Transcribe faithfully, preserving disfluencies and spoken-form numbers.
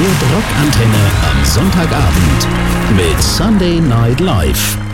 hört Rockantenne am Sonntagabend mit Sunday Night Live.